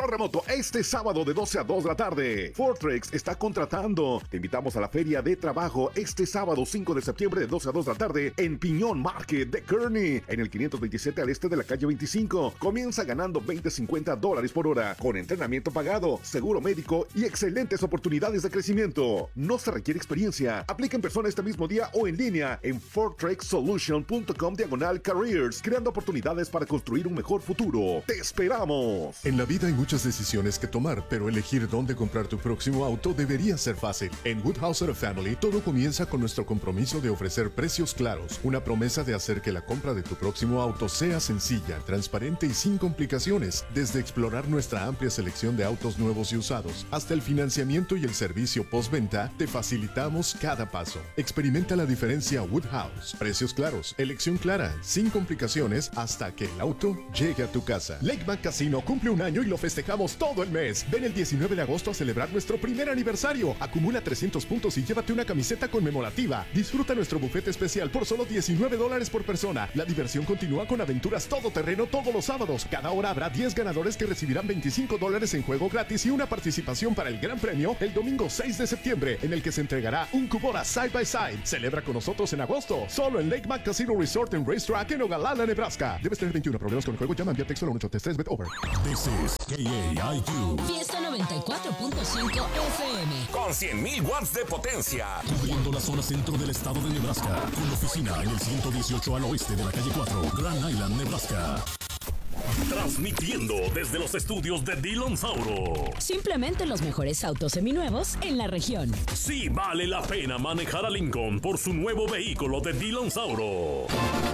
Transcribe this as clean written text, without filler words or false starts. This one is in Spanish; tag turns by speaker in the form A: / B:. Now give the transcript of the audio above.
A: control remoto este sábado de 12 a 2 de la tarde. Fortrex está contratando. Te invitamos a la feria de trabajo este sábado 5 de septiembre de 12 a 2 de la tarde en Piñón Market de Kearney, en el 527 al este de la calle 25. Comienza ganando $20-50 por hora, con entrenamiento pagado, seguro médico y excelentes oportunidades de crecimiento. No se requiere experiencia. Aplica en persona este mismo día o en línea en fortrexsolution.com/careers, creando oportunidades para construir un mejor futuro. ¡Te esperamos!
B: En la vida hay muchas decisiones que tomar, pero elegir dónde comprar tu próximo auto debería ser fácil. En Woodhouse Auto Family, todo comienza con nuestro compromiso de ofrecer precios claros, una promesa de hacer que la compra de tu próximo auto sea sencilla, transparente y sin complicaciones, desde explorar nuestra amplia selección de autos nuevos y usados, hasta el financiamiento y el servicio postventa, te facilitamos cada paso. Experimenta la diferencia Woodhouse. Precios claros, elección clara, sin complicaciones, hasta que el auto llegue a tu casa. Lakebank Casino cumple un año y lo festejamos todo el mes. Ven el 19 de agosto a celebrar nuestro primer aniversario. Acumula 300 puntos y llévate una camiseta conmemorativa. Disfruta nuestro buffet especial por solo $19 por persona. La diversión continúa con aventuras todoterreno todos los sábados. Cada hora habrá 10 ganadores que recibirán $25 en juego gratis y una participación para el gran premio el domingo 6 de septiembre, en el que se entregará un Kubota Side by Side. Celebra con nosotros en agosto, solo en Lakebank Casino Resort and Racetrack en Ogallala, Nebraska. Debes tener 21. Problemas con el juego, llama, envía texto al 1833 bet over.
C: This is KAIQ.
D: Fiesta 94.5 FM.
E: Con 100.000 watts de potencia.
C: Cubriendo la zona centro del estado de Nebraska. Con oficina en el 118 al oeste de la calle 4, Grand Island, Nebraska. Transmitiendo desde los estudios de Dillon Sauro.
D: Simplemente los mejores autos seminuevos en la región.
C: Sí vale la pena manejar a Lincoln por su nuevo vehículo de Dillon Sauro.